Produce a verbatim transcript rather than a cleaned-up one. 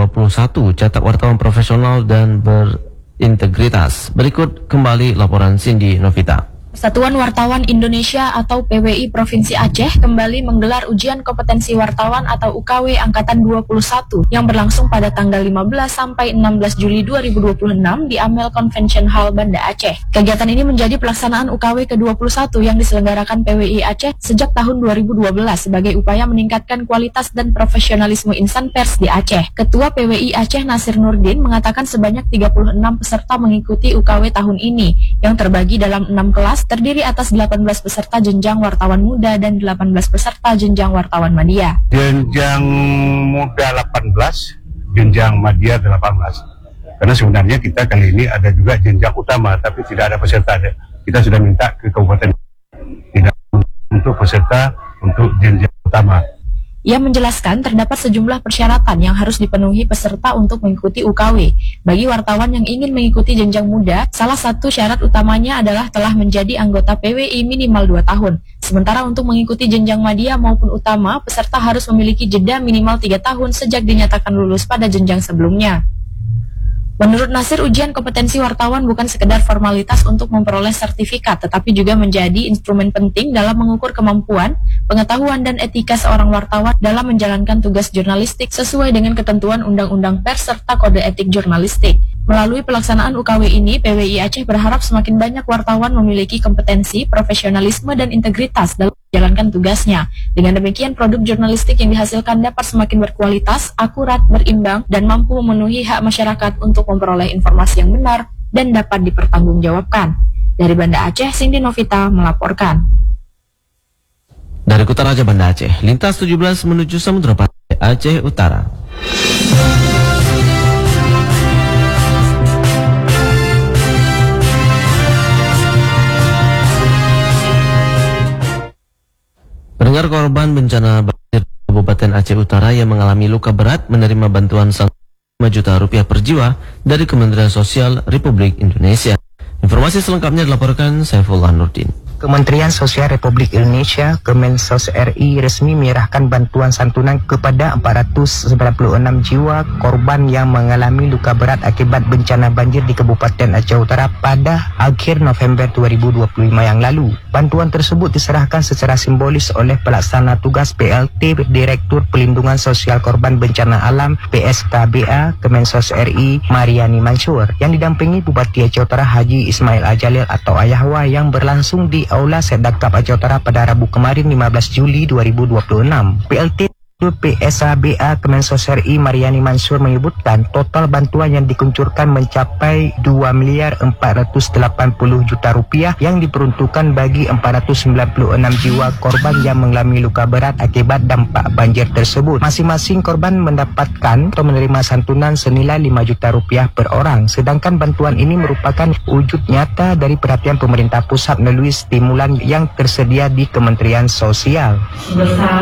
dua puluh satu cetak wartawan profesional dan berintegritas. Berikut kembali laporan Cindy Novita. Persatuan Wartawan Indonesia atau P W I Provinsi Aceh kembali menggelar ujian kompetensi wartawan atau U K W angkatan dua puluh satu yang berlangsung pada tanggal lima belas sampai enam belas Juli dua ribu dua puluh enam di Amel Convention Hall Banda Aceh. Kegiatan ini menjadi pelaksanaan U K W ke dua puluh satu yang diselenggarakan P W I Aceh sejak tahun dua ribu dua belas sebagai upaya meningkatkan kualitas dan profesionalisme insan pers di Aceh. Ketua P W I Aceh Nasir Nurdin mengatakan sebanyak tiga puluh enam peserta mengikuti U K W tahun ini yang terbagi dalam enam kelas, terdiri atas delapan belas peserta jenjang wartawan muda dan delapan belas peserta jenjang wartawan madya. Jenjang muda delapan belas, jenjang madya delapan belas. Karena sebenarnya kita kali ini ada juga jenjang utama, tapi tidak ada peserta. Kita sudah minta ke kabupaten tidak untuk peserta untuk jenjang utama. Ia menjelaskan terdapat sejumlah persyaratan yang harus dipenuhi peserta untuk mengikuti U K W. Bagi wartawan yang ingin mengikuti jenjang muda, salah satu syarat utamanya adalah telah menjadi anggota P W I minimal dua tahun. Sementara untuk mengikuti jenjang madya maupun utama, peserta harus memiliki jeda minimal tiga tahun sejak dinyatakan lulus pada jenjang sebelumnya. Menurut Nasir, ujian kompetensi wartawan bukan sekedar formalitas untuk memperoleh sertifikat, tetapi juga menjadi instrumen penting dalam mengukur kemampuan, pengetahuan, dan etika seorang wartawan dalam menjalankan tugas jurnalistik sesuai dengan ketentuan Undang-Undang Pers serta Kode Etik Jurnalistik. Melalui pelaksanaan U K W ini, P W I Aceh berharap semakin banyak wartawan memiliki kompetensi, profesionalisme, dan integritas dalam menjalankan tugasnya. Dengan demikian, produk jurnalistik yang dihasilkan dapat semakin berkualitas, akurat, berimbang, dan mampu memenuhi hak masyarakat untuk memperoleh informasi yang benar dan dapat dipertanggungjawabkan. Dari Banda Aceh, Cindy Novita melaporkan. Dari Kutaraja Banda Aceh, lintas tujuh belas menuju Samudra Pasai, Aceh Utara. Pendengar, korban bencana banjir Kabupaten Aceh Utara yang mengalami luka berat menerima bantuan lima juta rupiah per jiwa dari Kementerian Sosial Republik Indonesia. Informasi selengkapnya dilaporkan Saifullah Nurdin. Kementerian Sosial Republik Indonesia Kemensos R I resmi menyerahkan bantuan santunan kepada empat ratus sembilan puluh enam jiwa korban yang mengalami luka berat akibat bencana banjir di Kabupaten Aceh Utara pada akhir November dua ribu dua puluh lima yang lalu. Bantuan tersebut diserahkan secara simbolis oleh pelaksana tugas P L T Direktur Pelindungan Sosial Korban Bencana Alam P S K B A Kemensos R I Mariani Mansur yang didampingi Bupati Aceh Utara Haji Ismail Ajalil atau Ayahwa yang berlangsung di Aula Sedakap Aceh Utara pada Rabu kemarin lima belas Juli dua ribu dua puluh enam. P L T P S K B A Kemensos R I Mariani Mansur menyebutkan total bantuan yang dikuncurkan mencapai dua miliar empat ratus delapan puluh juta rupiah yang diperuntukkan bagi empat ratus sembilan puluh enam jiwa korban yang mengalami luka berat akibat dampak banjir tersebut. Masing-masing korban mendapatkan atau menerima santunan senilai lima juta rupiah per orang. Sedangkan bantuan ini merupakan wujud nyata dari perhatian pemerintah pusat melalui stimulan yang tersedia di Kementerian Sosial.